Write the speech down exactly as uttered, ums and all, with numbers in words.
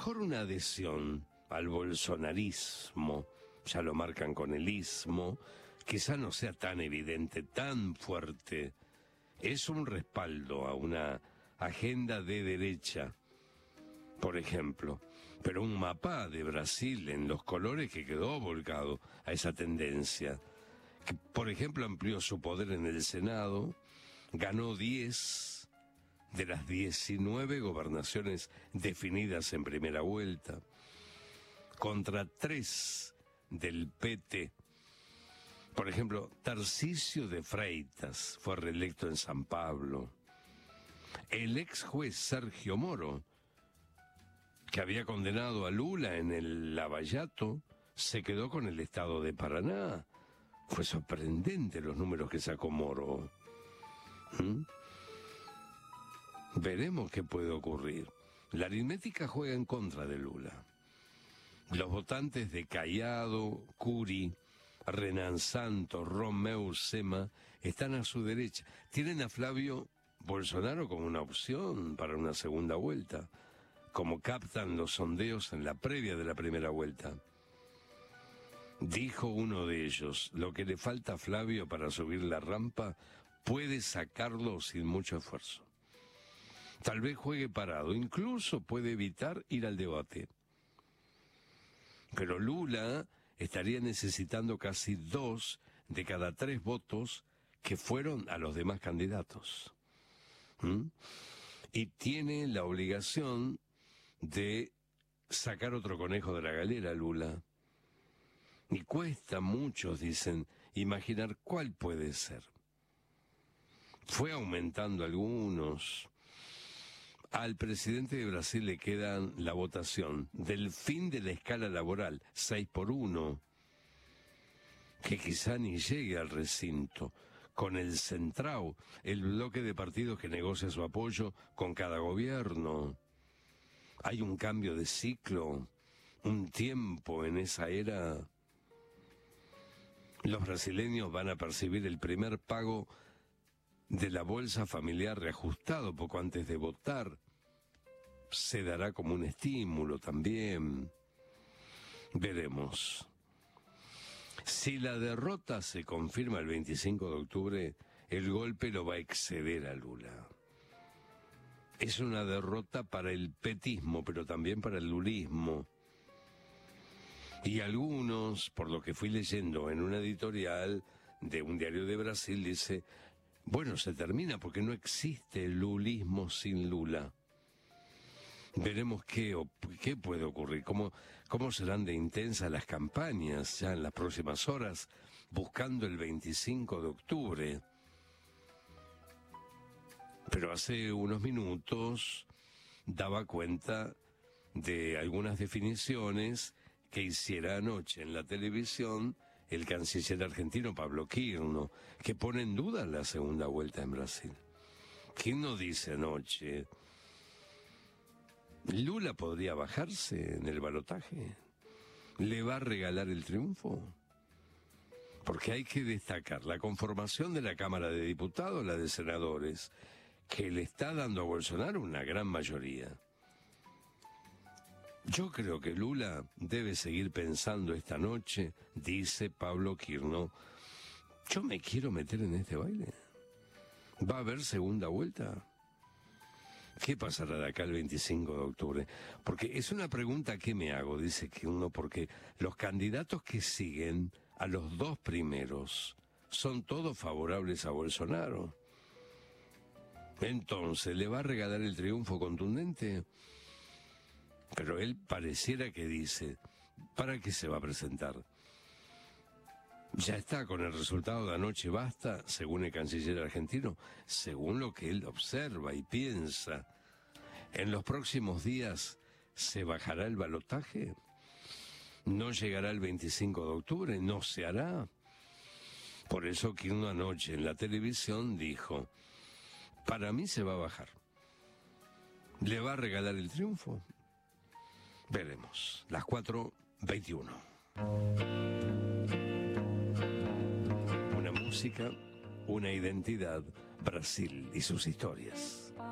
mejor una adhesión al bolsonarismo, ya lo marcan con el ismo, quizá no sea tan evidente, tan fuerte. Es un respaldo a una agenda de derecha, por ejemplo, pero un mapa de Brasil en los colores que quedó volcado a esa tendencia, que por ejemplo amplió su poder en el Senado, ganó diez de las diecinueve gobernaciones definidas en primera vuelta, contra tres del P T. Por ejemplo, Tarcisio de Freitas fue reelecto en San Pablo. El ex juez Sergio Moro, que había condenado a Lula en el Lavallato, se quedó con el estado de Paraná. Fue sorprendente los números que sacó Moro. ¿Mm? Veremos qué puede ocurrir. La aritmética juega en contra de Lula. Los votantes de Cayado, Curi, Renan Santos, Romeu Zema están a su derecha. Tienen a Flavio Bolsonaro como una opción para una segunda vuelta, como captan los sondeos en la previa de la primera vuelta. Dijo uno de ellos, lo que le falta a Flavio para subir la rampa puede sacarlo sin mucho esfuerzo. Tal vez juegue parado, incluso puede evitar ir al debate. Pero Lula estaría necesitando casi dos de cada tres votos que fueron a los demás candidatos. ¿Mm? Y tiene la obligación de sacar otro conejo de la galera, Lula. Y cuesta, muchos dicen, imaginar cuál puede ser. Fue aumentando algunos. Al presidente de Brasil le quedan la votación del fin de la escala laboral, seis por uno, que quizá ni llegue al recinto, con el Centrão, el bloque de partidos que negocia su apoyo con cada gobierno. Hay un cambio de ciclo, un tiempo en esa era. Los brasileños van a percibir el primer pago de la bolsa familiar reajustado poco antes de votar. Se dará como un estímulo también. Veremos. Si la derrota se confirma el veinticinco de octubre, el golpe lo va a exceder a Lula. Es una derrota para el petismo, pero también para el lulismo. Y algunos, por lo que fui leyendo en una editorial de un diario de Brasil, dice, bueno, se termina porque no existe el lulismo sin Lula. Veremos qué, qué puede ocurrir, cómo, cómo serán de intensas las campañas ya en las próximas horas, buscando el veinticinco de octubre. Pero hace unos minutos daba cuenta de algunas definiciones que hiciera anoche en la televisión el canciller argentino Pablo Quirno, que pone en duda la segunda vuelta en Brasil. Quirno dice anoche, ¿Lula podría bajarse en el balotaje? ¿Le va a regalar el triunfo? Porque hay que destacar la conformación de la Cámara de Diputados, la de senadores, que le está dando a Bolsonaro una gran mayoría. Yo creo que Lula debe seguir pensando esta noche, dice Pablo Quirno, yo me quiero meter en este baile. ¿Va a haber segunda vuelta? ¿Qué pasará de acá el veinticinco de octubre? Porque es una pregunta que me hago, dice Quirno, porque los candidatos que siguen a los dos primeros son todos favorables a Bolsonaro. Entonces, ¿le va a regalar el triunfo contundente? Pero él pareciera que dice, ¿para qué se va a presentar? Ya está, con el resultado de anoche basta, según el canciller argentino, según lo que él observa y piensa. ¿En los próximos días se bajará el balotaje? ¿No llegará el veinticinco de octubre? ¿No se hará? Por eso Quirno anoche en la televisión dijo, para mí se va a bajar. ¿Le va a regalar el triunfo? Veremos. Las cuatro veintiuno. Una música, una identidad, Brasil y sus historias.